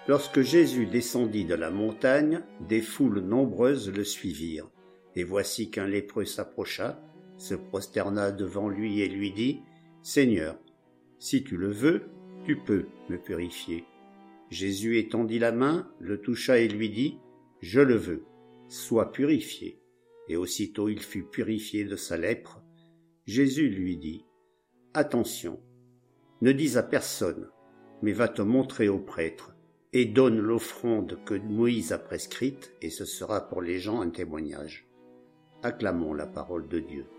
Lorsque Jésus descendit de la montagne, des foules nombreuses le suivirent. Et voici qu'un lépreux s'approcha, se prosterna devant lui et lui dit : « Seigneur, si tu le veux, tu peux me purifier. » Jésus étendit la main, le toucha et lui dit : « Je le veux, sois purifié. » Et aussitôt il fut purifié de sa lèpre. Jésus lui dit : « Attention, ne dis à personne, mais va te montrer au prêtre, et donne l'offrande que Moïse a prescrite, et ce sera pour les gens un témoignage. » Acclamons la parole de Dieu.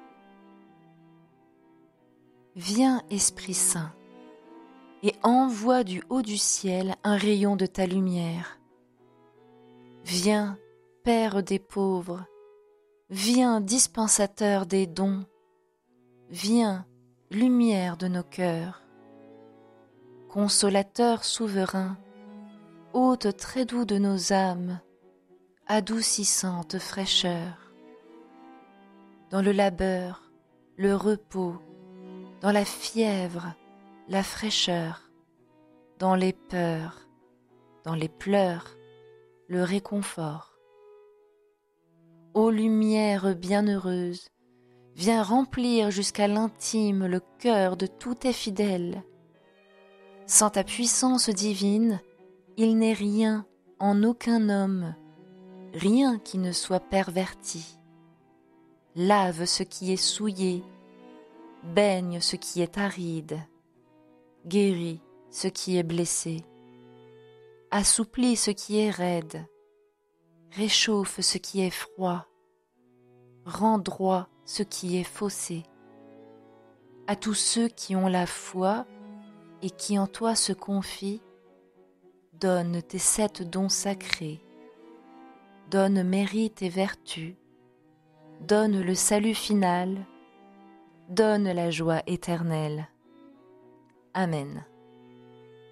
Viens, Esprit Saint, et envoie du haut du ciel un rayon de ta lumière. Viens, Père des pauvres, viens, dispensateur des dons, viens, lumière de nos cœurs. Consolateur souverain, hôte très doux de nos âmes, adoucissante fraîcheur. Dans le labeur, le repos, dans la fièvre, la fraîcheur, dans les peurs, dans les pleurs, le réconfort. Ô lumière bienheureuse, viens remplir jusqu'à l'intime le cœur de tous tes fidèles. Sans ta puissance divine, il n'est rien en aucun homme, rien qui ne soit perverti. Lave ce qui est souillé, baigne ce qui est aride, guéris ce qui est blessé, assouplis ce qui est raide, réchauffe ce qui est froid, rends droit ce qui est faussé. À tous ceux qui ont la foi et qui en toi se confient, donne tes 7 dons sacrés, donne mérite et vertu, donne le salut final, donne la joie éternelle. Amen.